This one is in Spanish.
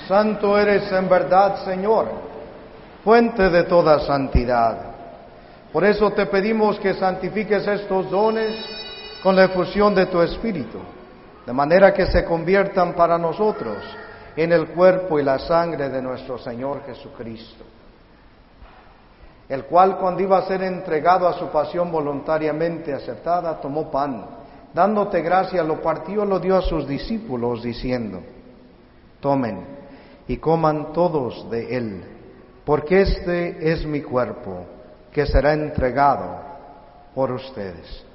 Santo eres en verdad, Señor, fuente de toda santidad. Por eso te pedimos que santifiques estos dones con la efusión de tu Espíritu, de manera que se conviertan para nosotros en el cuerpo y la sangre de nuestro Señor Jesucristo, el cual, cuando iba a ser entregado a su pasión voluntariamente aceptada, tomó pan, dándote gracia, lo partió, lo dio a sus discípulos, diciendo: tomen y coman todos de él, porque este es mi cuerpo, que será entregado por ustedes.